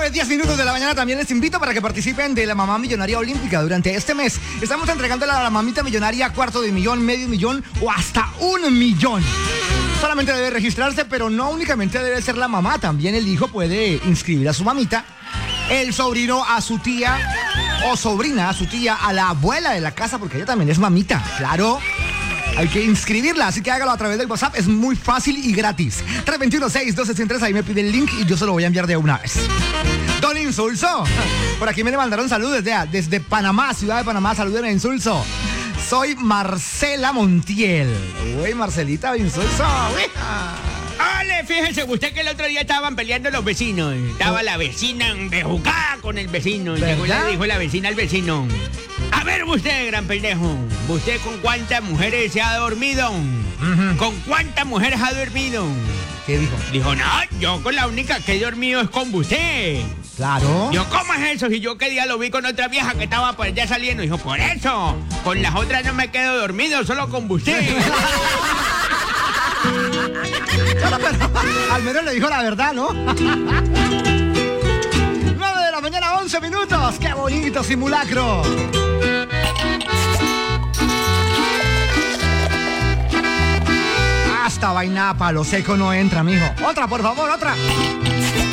10 minutos de la mañana. También les invito para que participen de la Mamá Millonaria Olímpica. Durante este mes estamos entregándole a la mamita millonaria $250,000, $500,000 o hasta $1,000,000. Solamente debe registrarse, pero no únicamente debe ser la mamá. También el hijo puede inscribir a su mamita, el sobrino a su tía o sobrina a su tía, a la abuela de la casa, porque ella también es mamita. Claro. Hay que inscribirla, así que hágalo a través del WhatsApp. Es muy fácil y gratis. 321-612-103, ahí me pide el link y yo se lo voy a enviar de una vez. Don Insulso, por aquí me le mandaron saludos desde Panamá, ciudad de Panamá. Salúdenme, Insulso. Soy Marcela Montiel. Uy, Marcelita Insulso. Ole, fíjese usted que el otro día estaban peleando los vecinos. Estaba la vecina bejucada con el vecino. Llegó y le dijo la vecina al vecino: a ver usted, gran pendejo, ¿usted con cuántas mujeres se ha dormido? ¿Con cuántas mujeres ha dormido? ¿Qué dijo? Dijo, no, yo con la única que he dormido es con usted. Claro. Yo, ¿cómo es eso? Si yo qué día lo vi con otra vieja que estaba por allá saliendo. Dijo, por eso, con las otras no me quedo dormido, solo con usted. Pero al menos le dijo la verdad, ¿no? 9 de la mañana, 11 minutos. ¡Qué bonito simulacro! Hasta vaina a palo seco no entra, mijo. Otra, por favor, otra.